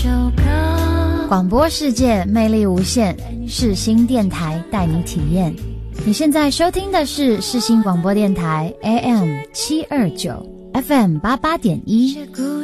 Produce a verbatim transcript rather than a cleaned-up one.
首歌。 广播世界魅力无限，世新电台带你体验。你现在收听的是世新广播电台 A M 七二九 F M 八八点一。